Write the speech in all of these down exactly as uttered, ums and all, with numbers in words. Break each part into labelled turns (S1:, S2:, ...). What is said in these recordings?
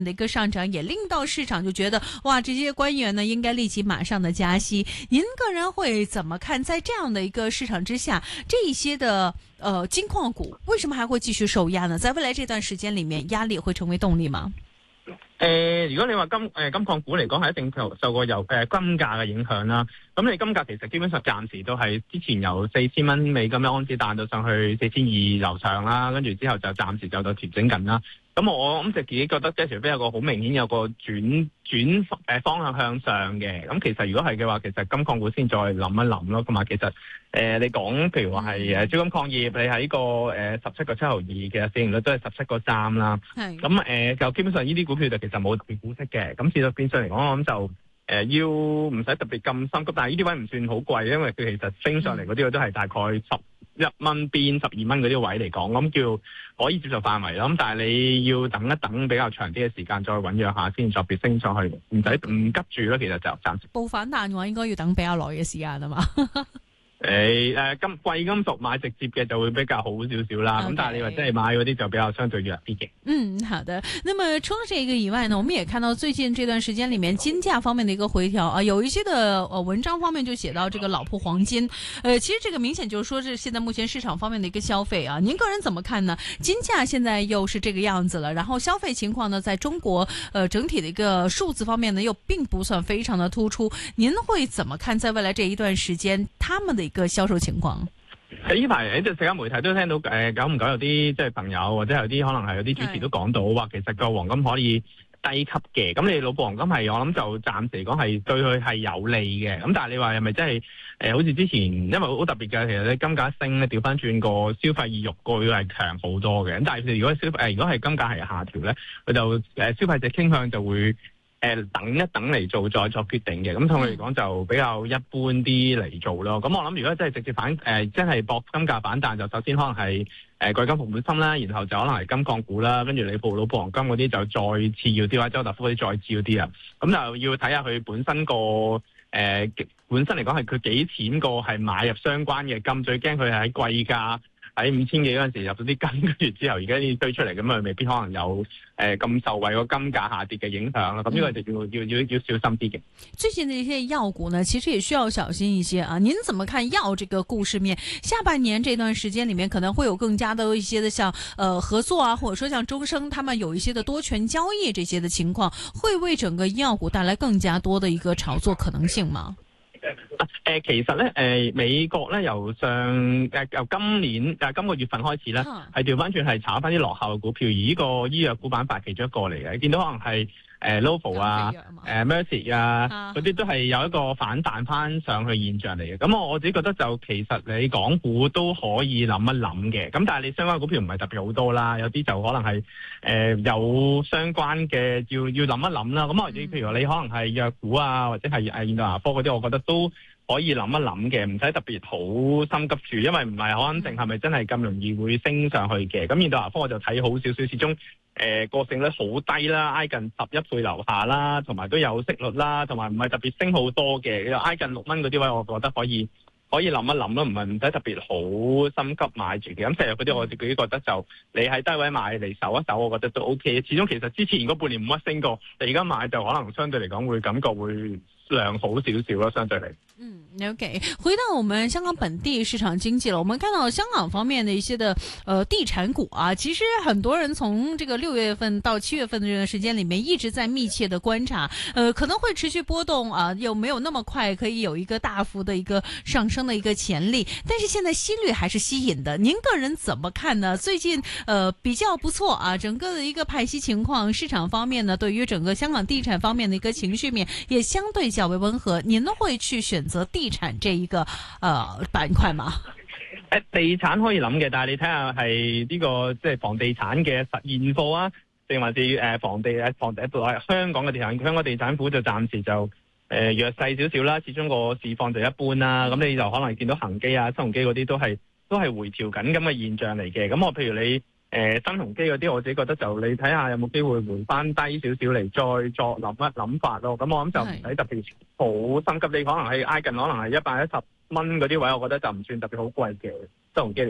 S1: 的一個上漲，也令到市場就覺得哇，這些官員呢應該立即馬上的加息。您個人會怎麼看？在這樣的一個市場之下，這一些的呃金礦股為什麼還會繼續受壓呢？在未來這段時間裏面，壓力會成為動力嗎？
S2: 誒、呃，如果你話金誒、呃、金礦股嚟講，係一定受受過由誒、呃、金價嘅影響啦。咁你金價其實基本上暫時都係之前由四千蚊美金一盎司彈到上去四千二樓上啦，跟住之後就暫時就到調整緊啦。咁我咁就自己覺得，即係除非有個好明顯有個轉轉誒方向向上嘅，咁其實如果係嘅話，其實金礦股先再諗一諗咯。同埋其實誒、呃、你講譬如話係誒招金礦業，你喺個誒十七個七毫二嘅市盈率都係十七個三啦。係咁誒，就基本上呢啲股票就其實冇特別股息嘅。咁事實變相嚟講，我諗就誒、呃、要唔使特別咁深急，但係呢啲位唔算好貴，因為佢其實升上嚟嗰啲都係大概十一蚊邊十二蚊嗰啲位嚟講，咁叫可以接受範圍啦。咁但係你要等一等比較長啲嘅時間，再醞釀下先特別升上去，唔使唔急住咯。其實就暫時
S1: 報反彈嘅話，應該要等比較耐嘅時間啊嘛。
S2: 誒誒，金貴金屬買直接嘅就會比較好少少啦。咁、okay. 但係你話真係買嗰啲就比較相對弱啲嘅。嗯，
S1: 好的。那麼除了這個以外呢，我們也看到最近這段時間裏面金價方面的一個回調啊，有一些的呃文章方面就寫到這個老鋪黃金。呃，其實這個明顯就是說是現在目前市場方面的一個消費啊。您個人怎麼看呢？金價現在又是這個樣子了，然後消費情況呢，在中國呃整體的一個數字方面呢，又並不算非常的突出。您會怎麼看在未來這一段時間他們的一個銷售情況？
S2: 喺呢排喺啲社交媒體都聽到誒、呃，久唔久有啲即係朋友或者有啲可能係有啲主持都講到話，其實個黃金可以低級嘅。咁你老布黃金係我諗就暫時嚟講係對佢係有利嘅。咁但係你話係咪真係誒？好似之前因為好特別嘅，其實咧金價升咧，調翻轉個消費意欲個會係強好多嘅。咁但係如果消誒、呃、如果係金價係下調咧，佢就誒、呃、消費者傾向就會。誒、呃、等一等嚟做再作決定嘅，咁同佢嚟講就比較一般啲嚟做咯。咁我諗如果真係直接反誒、呃，真係搏金價反彈，就首先可能係誒貴金服本身啦，然後就可能係金礦股啦，跟住你報老布黃金嗰啲就再次要啲，或者周達福嗰啲再次要啲啊。咁就要睇下佢本身個誒、呃、本身嚟講係佢幾錢個係買入相關嘅金，最驚佢係喺貴價。喺五千幾嗰陣時入咗啲金，跟住之後而家呢堆出嚟，咁啊未必可能有誒咁、呃、受惠個金價下跌嘅影響啦。咁呢個就要要要要小心啲嘅。
S1: 最近的一些藥股呢，其實也需要小心一些啊。您怎麼看藥這個故事面？下半年這段時間裏面可能會有更加的一些的像呃合作啊，或者說像中生他們有一些的多權交易這些的情況，會為整個醫藥股帶來更加多的一個炒作可能性嗎？
S2: 誒、呃，其實咧，誒、呃，美國咧由上誒、呃、由今年誒、呃、今個月份開始咧，係調翻轉係炒翻啲落後嘅股票，而呢個醫藥股板塊其中一個嚟嘅，見到可能係誒 Novo 啊、誒 Mercy 啊嗰啲都係有一個反彈翻上去現象嚟嘅。咁我我自己覺得就其實你港股都可以諗一諗嘅，咁但係你相關股票唔係特別好多啦，有啲就可能係誒、呃、有相關嘅要要諗一諗啦。咁或者譬如你可能係藥股啊，或者係誒現代牙科嗰啲，我覺得都可以諗一諗嘅，唔使特別好心急住，因為唔係好肯定係咪真係咁容易會升上去嘅。咁現代牙科我就睇好少少，始終誒個勝率好低啦，挨近十一倍樓下啦，同埋都有息率啦，同埋唔係特別升好多嘅，挨近六蚊嗰啲位，我覺得可以可以諗一諗咯，唔係唔使特別好心急買住嘅。咁石藥嗰啲我自己覺得就你喺低位買嚟守一守，我覺得都 O K。始終其實之前嗰半年冇乜升過，你而家買就可能相對嚟講會感覺會良好少少咯，相對嚟。
S1: 嗯 ，OK， 回到我們香港本地市場經濟了，我們看到香港方面的一些的呃地產股啊，其實很多人從這個六月份到七月份的這段時間裏面一直在密切的觀察，呃可能會持續波動啊，又沒有那麼快可以有一個大幅的一個上升的一個潛力，但是現在息率還是吸引的，您個人怎麼看呢？最近呃比較不錯啊，整個的一個派息情況，市場方面呢，對於整個香港地產方面的一個情緒面也相對較為溫和，您都會去選擇地產這一個呃板塊嗎？
S2: 誒，地產可以諗嘅，但係你睇下係呢個即係房地產嘅實現貨啊，定還是誒房地誒房地香港嘅地產，香港地產股就暫時就誒、呃、弱勢少少啦，始終個市況就一般啦。咁你就可能見到恒基啊、新鴻基嗰啲都係都係回調緊咁嘅現象嚟嘅。咁我譬如你。誒、呃、新鴻基嗰啲，我自己覺得就你睇下有冇機會回翻低少少嚟，再作諗一諗法咯。咁我諗就唔使特別好心急，你可能係挨近可能係一百一十蚊嗰啲位，我覺得就唔算特別好貴嘅新鴻基嚟講。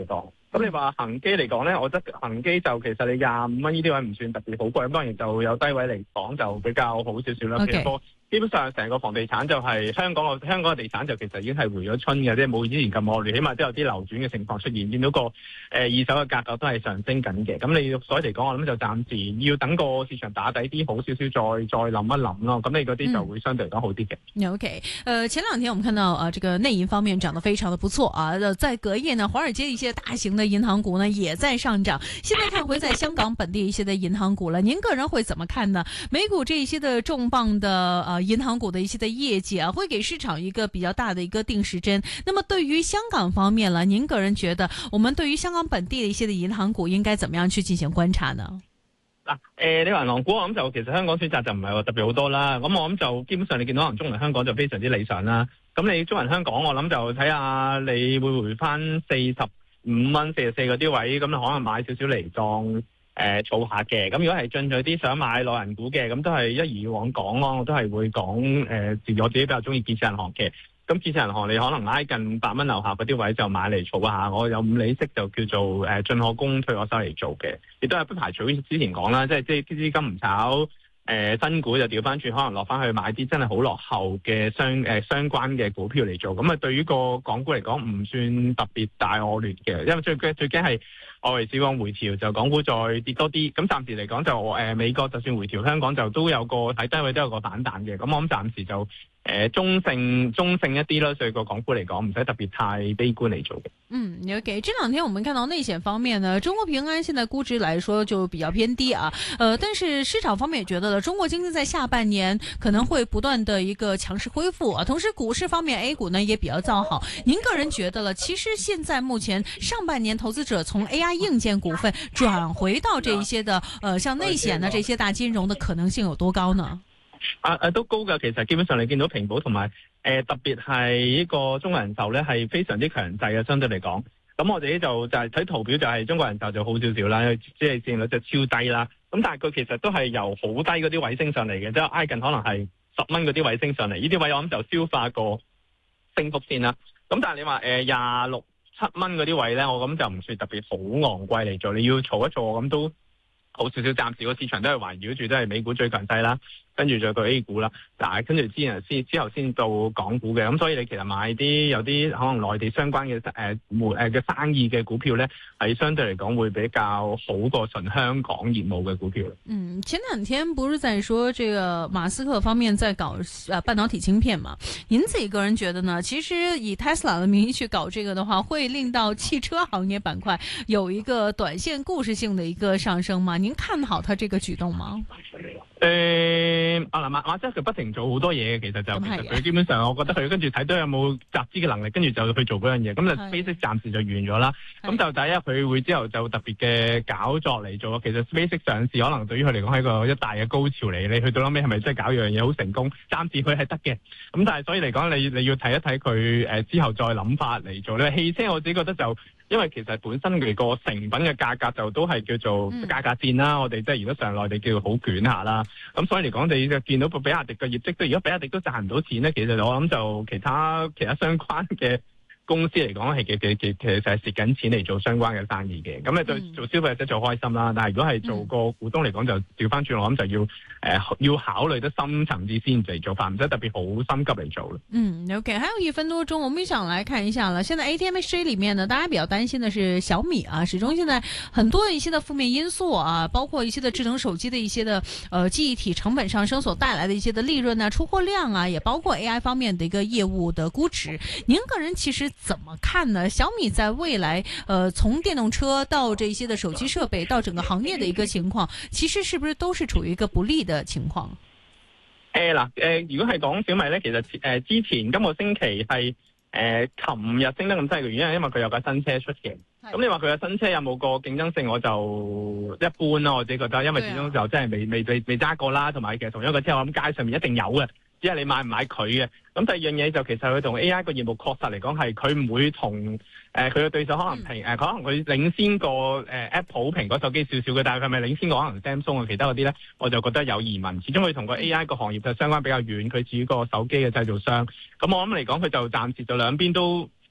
S2: 咁你話恒基嚟講咧，我覺得恒基就其實你廿五蚊呢啲位唔算特別好貴，咁當然就有低位嚟講就比較好少少啦。
S1: Okay.
S2: 基本上成個房地產就係香港個香港嘅地產就其實已經係回咗春嘅，即係冇之前咁惡劣，起碼都有啲流轉嘅情況出現，見到個誒、呃、二手嘅價格都係上升緊嘅。咁你所以嚟講，我諗就暫時要等個市場打底啲好少少，再再諗一諗咯。咁你嗰啲就會相對嚟講好啲嘅。
S1: 嗯、OK，呃，前兩天我們看到啊、呃，這個內銀方面漲得非常的不錯啊。在隔夜呢，華爾街一些大型的銀行股呢也在上漲。現在看回在香港本地一些的銀行股了，您個人會怎麼看呢？美股這一些的重磅的呃銀行股的一些的業績啊，會給市場一個比較大的一個定時針。那麼對於香港方面了，您個人覺得我們對於香港本地的一些的銀行股應該怎麼樣去進行觀察呢？
S2: 嗱，誒，你話銀行股，我諗就其實香港選擇就唔係話特別好多啦。咁我諗就基本上你見到可能中銀香港就非常之理想啦。咁你中銀香港，我諗就睇下你會回翻四十五蚊、四十四嗰啲位，咁你可能買少少嚟當。誒，儲下嘅，咁如果係進取啲想買內銀股嘅，咁都係一如以往講咯，我都係會講誒、呃，我自己比較中意建設銀行嘅。咁建設銀行你可能挨近八蚊樓下嗰啲位就買嚟儲下，我有五厘息就叫做誒進可攻退可守嚟做嘅，亦都係不排除之前講啦，即係即係啲資金唔炒，誒、呃、新股就調翻轉，可能落翻去買啲真係好落後嘅相誒、呃、相關嘅股票嚟做。咁啊，對於個港股嚟講唔算特別大惡劣嘅，因為最最驚係。外圍市況回調就港股再跌多啲，咁暫時嚟講就誒、呃、美國就算回調，香港就都有個睇低位都有個反彈嘅，咁我諗暫時就誒、呃、中性中性一啲啦，所以個港股嚟講唔使特別太悲觀嚟做嘅。
S1: 嗯 OK， 這兩天我們看到內險方面呢，中國平安現在估值來說就比較偏低啊，呃，但是市場方面也覺得了，中國經濟在下半年可能會不斷的一個強勢恢復啊，同時股市方面 A 股呢也比較造好。您個人覺得了，其實現在目前上半年投資者從 A I 硬件股份轉回到這一些的，呃，像內險的這些大金融的可能性有多高呢？
S2: 啊誒，都高㗎。其實基本上你見到平保同埋誒特別係呢個中國人壽咧係非常之強勢嘅，相對嚟講。咁我哋就就係睇圖表就係中國人壽就好少少啦，即係市盈率就超低啦。咁但係佢其實都係由好低嗰啲位升上嚟嘅，即係挨近可能係十蚊嗰啲位升上嚟。呢啲位我諗就消化個升幅先啦。咁但係你話誒廿六七蚊嗰啲位咧，我諗就唔算特別好昂貴嚟做，你要儲一儲咁都好少少。暫時個市場都係環繞住都係美股最強勢啦。跟住再個 A 股啦，但係跟住之後先之後先到港股嘅，咁所以你其實買啲有啲可能內地相關嘅誒誒嘅生意嘅股票咧，係相對嚟講會比較好過純香港業務嘅股票。
S1: 嗯，前兩天不是在說這個馬斯克方面在搞啊半導體芯片嘛？您自己個人覺得呢？其實以 Tesla 的名義去搞這個的話，會令到汽車行業板塊有一個短線故事性的一個上升嗎？您看好他這個舉動嗎？
S2: 誒、呃，啊嗱，馬馬即係佢不停做好多嘢嘅，其實就其實佢基本上，我覺得佢跟住睇到有冇集資嘅能力，跟住就去做嗰樣嘢。咁就 SpaceX 暫時就完咗啦。咁就第一佢會之後就特別嘅搞作嚟做。其實 SpaceX 上市可能對於佢嚟講係一個一大嘅高潮嚟。你去到後尾係咪真係搞樣嘢好成功？暫時佢係得嘅。咁但係所以嚟講，你你要睇一睇佢誒之後再諗法嚟做。你話汽車我自己覺得就。因為其實本身佢個成品嘅價格就都係叫做價格戰啦，嗯、我哋即係如果上內地叫做好捲下啦，咁所以嚟講你就見到個比亞迪嘅業績，都如果比亞迪都賺唔到錢咧，其實我諗就其他其他相關嘅公司嚟講係其其其其實係蝕緊錢嚟做相關嘅生意嘅，咁你對做消費者就開心啦。但係如果係做個股東嚟講，就調翻轉，我諗就要誒、呃、要考慮得深層次先嚟做法，唔使特別好心急嚟做咯。
S1: 嗯 ，OK， 還有一分多鐘，我們想來看一下了。現在 A T M X J 裏面呢，大家比較擔心的是小米啊，始終現在很多一些的負面因素啊，包括一些的智能手機的一些的呃記憶體成本上升所帶來的一些的利潤啊、出貨量啊，也包括 A I 方面的一個業務的估值。您個人其實怎麼看呢？小米在未來，呃，從電動車到這些的手機設備，到整個行業的一個情況，其實是不是都是處於一個不利的情況？
S2: 誒嗱，誒如果係講小米咧，其實誒、呃、之前今個星期係誒琴日升得咁犀利嘅原因係因為佢有架新車出嘅。咁你話佢嘅新車有冇個競爭性？我就一般啦，我自己覺得，因為始終就真係未未未未揸過啦，同埋其實同一個車我諗街上面一定有嘅。只係你買唔買佢嘅，咁第二樣嘢就其實佢同 A I 個業務確實嚟講係佢唔會同誒佢嘅對手可能平誒、呃，可能佢領先過誒、呃、Apple 蘋果手機少少嘅，但係佢係咪領先過可能 Samsung 啊其他嗰啲咧？我就覺得有疑問。始終佢同個 A I 個行業就相關比較遠，佢至於個手機嘅製造商。咁我諗嚟講，佢就暫時就兩邊都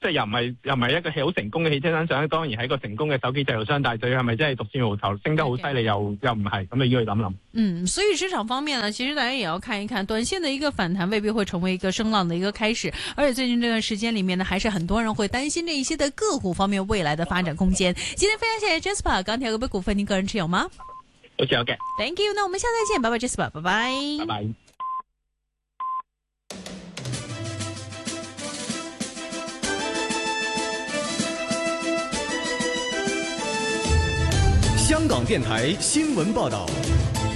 S2: 即係又唔係又唔係一個好成功嘅汽車生產，當然係一個成功嘅手機製造商，但係佢係咪真係獨佔鰲頭，升得好犀利又又唔係，咁你要去諗諗。
S1: 嗯，所以市場方面呢，其實大家也要看一看，短線的一個反彈未必會成為一個升浪的一個開始，而且最近這段時間裏面呢，還是很多人會擔心這一些的個股方面未來的發展空間。今天非常謝謝 Jasper 鋼鐵股份股份，您個人持有嗎？
S2: 好似有嘅。
S1: Thank you，那我們下次再見，拜拜 Jasper， 拜拜。
S2: 拜拜。
S3: 香港電台新聞報道。